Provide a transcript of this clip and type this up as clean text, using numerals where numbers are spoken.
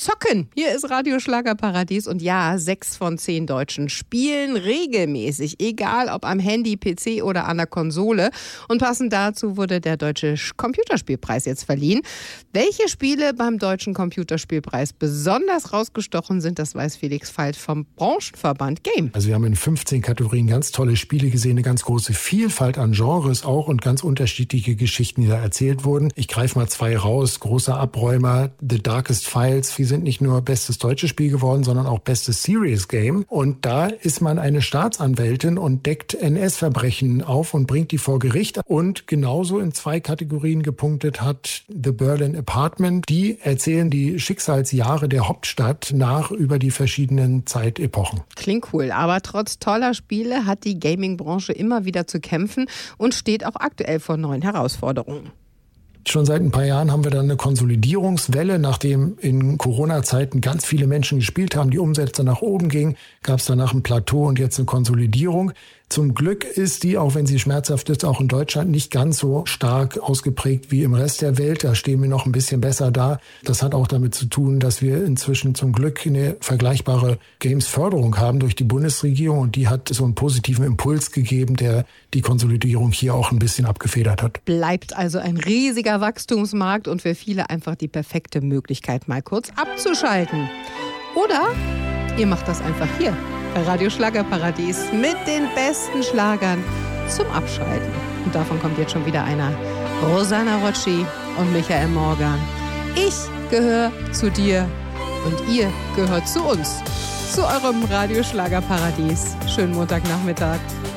zocken. Hier ist Radio Schlagerparadies und ja, 6 von 10 Deutschen spielen regelmäßig, egal ob am Handy, PC oder an der Konsole. Und passend dazu wurde der Deutsche Computerspielpreis jetzt verliehen. Welche Spiele beim Deutschen Computerspielpreis besonders rausgestochen sind, das weiß Felix Veit vom Branchenverband Game. Also wir haben in 15 Kategorien ganz tolle Spiele gesehen, eine ganz große Vielfalt an Genres auch und ganz unterschiedliche Geschichten, die da erzählt wurden. Ich greife mal 2 raus. Großer Abräumer, The Darkest Files. Wir sind nicht nur bestes deutsches Spiel geworden, sondern auch bestes Serious Game. Und da ist man eine Staatsanwältin und deckt NS-Verbrechen auf und bringt die vor Gericht. Und genauso in 2 Kategorien gepunktet hat The Berlin Apartment. Die erzählen die Schicksalsjahre der Hauptstadt nach über die verschiedenen Zeitepochen. Klingt cool, aber trotz toller Spiele hat die Gaming-Branche immer wieder zu kämpfen und steht auch aktuell vor neuen Herausforderungen. Schon seit ein paar Jahren haben wir dann eine Konsolidierungswelle. Nachdem in Corona-Zeiten ganz viele Menschen gespielt haben, die Umsätze nach oben gingen, gab es danach ein Plateau und jetzt eine Konsolidierung. Zum Glück ist die, auch wenn sie schmerzhaft ist, auch in Deutschland nicht ganz so stark ausgeprägt wie im Rest der Welt. Da stehen wir noch ein bisschen besser da. Das hat auch damit zu tun, dass wir inzwischen zum Glück eine vergleichbare Games-Förderung haben durch die Bundesregierung. Und die hat so einen positiven Impuls gegeben, der die Konsolidierung hier auch ein bisschen abgefedert hat. Bleibt also ein riesiger Wachstumsmarkt und für viele einfach die perfekte Möglichkeit, mal kurz abzuschalten. Oder ihr macht das einfach hier. Radio Schlagerparadies mit den besten Schlagern zum Abschalten. Und davon kommt jetzt schon wieder einer. Rosanna Rocci und Michael Morgan. Ich gehöre zu dir und ihr gehört zu uns. Zu eurem Radio Schlagerparadies. Schönen Montagnachmittag.